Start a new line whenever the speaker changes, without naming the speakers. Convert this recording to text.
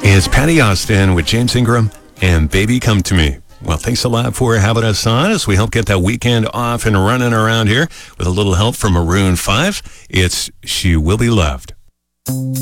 It's Patty Austin with James Ingram and Baby Come to Me. Well, thanks a lot for having us on as we help get that weekend off and running around here with a little help from Maroon 5. It's She Will Be Loved.